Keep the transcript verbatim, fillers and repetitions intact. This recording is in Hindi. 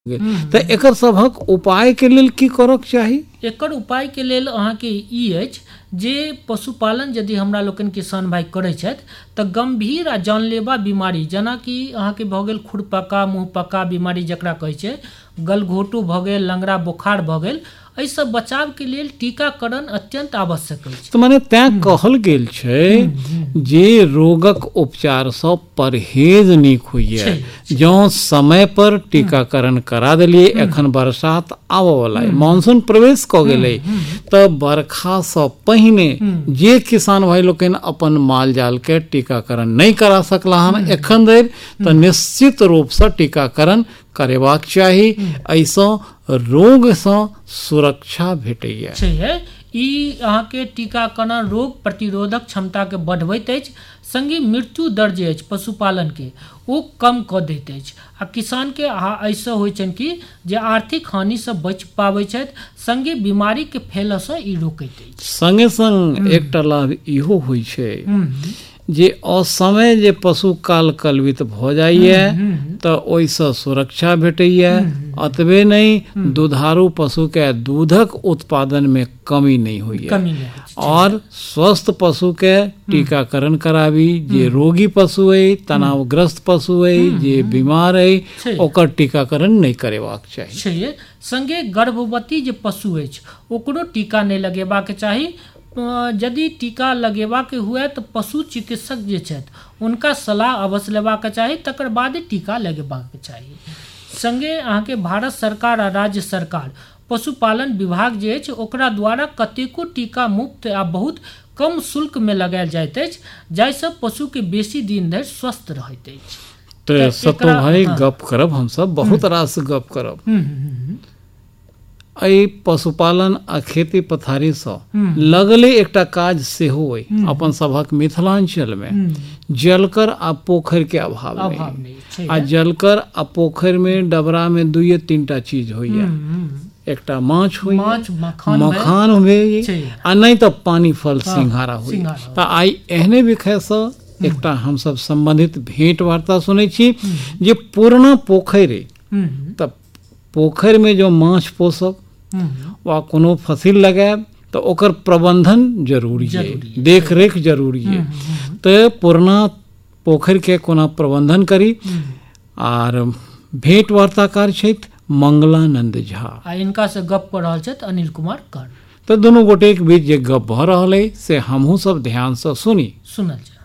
तऽ एकर सभक उपाय के लेल की करक चाही? एकर उपाय के लेल अहाँके ई अछि जे पशुपालन यदि हमरा लोकनि किसान भाई करै छथि तऽ गंभीर आ जानलेवा बीमारी जेनाकि अहाँके भऽ गेल खुरपक्का मुँहपक्का बीमारी जकरा कहै छै, गलघोटू भऽ गेल, लंगड़ा बोखार भऽ गेल, एहि सब बचाव के लेल टीकाकरण अत्यंत आवश्यक अछि। तऽ माने तैं कहल गेल छै जे रोगक उपचार सँ परहेज नीक होइए। जँ समय पर टीकाकरण करा देलिए, एखन बरसात आबऽ वाला है, मानसून प्रवेश कऽ गेलै, तऽ बरखा सँ पहिने जे किसान भाई लोकनि अपन माल जाल के टीकाकरण नहीं करा सकला हन एखन धरि, तऽ निश्चित रूप सँ टीकाकरण करेबाक चाही। ऐसा रोग सँ सुरक्षा भेटैया। छै ई अहाँके टीकाकरण रोग प्रतिरोधक क्षमता के बढ़बैत अछि, संगे मृत्यु दर जे अछि पशुपालन के ओ कम कऽ दैत अछि आ किसान के ऐसा होइ छनि कि जे आर्थिक हानि से बच पाबै छथि, संगे बीमारी के फैलऽ से ई रोकैत अछि। संगे संग एकटा लाभ इहो होइ छै जे असमय जे पशु काल कलवित भऽ जाइए तऽ ओहिसँ सुरक्षा भेटैए। अतबे नहीं, दुधारू पशु के दूधक उत्पादन में कमी नहीं होइए और स्वस्थ पशु के टीकाकरण कराबी। जे रोगी पशु है, तनावग्रस्त पशु है, जे बीमार है, ओकर टीकाकरण नहीं करेबाक चाही। संगे गर्भवती जे पशु अछि ओकरो टीका नहीं लगेबाक चाही। यदि टीका लगेबाक हुए तो पशु चिकित्सक जे छथि उनका सलाह अवश्य लेबाक चाही, तकर बाद टीका लगेबाक चाही। संगे अहाँके भारत सरकार आ राज्य सरकार पशुपालन विभाग जे अछि ओकरा द्वारा कतेको टीका मुफ्त आ बहुत कम शुल्क में लगायल जाइत अछि, जाहिसँ पशु के बेसी दिन धरि स्वस्थ रहैत अछि। तो सतो भाई गप करब, हम सब बहुत रास गप करब। एहि पशुपालन आ खेती पथारी सँ लगले एकटा काज सेहो अइ अपन सभक मिथिलांचल में, जलकर आ पोखरि के अभाव नहीं। आ जलकर आ पोखरि में डबरा में दुइये तीनटा चीज होइए, एकटा माछ होइए, मखान होइए, आ नहीं तो पानी फल सिंघारा होइए। तऽ आइ एहने विषय सँ एकटा हम सब संबंधित भेंट वार्ता सुनै छी जे पुरना पोखरि, तऽ पोखरि में जो माछ पोसब वा कोनो फसिल लगायब तऽ ओकर प्रबंधन जरूरी है, देख रेख जरूरी है। तो पुरना पोखरि के कोना प्रबंधन करी। आर भेंट वार्ताकार छथि मंगलानंद झा, आ इनका से गप कर रहल छथि अनिल कुमार कर। तो दोनों गोटे के बीच जे गप भऽ रहल है से हमहू सब ध्यान से सुनी सुनल जाय।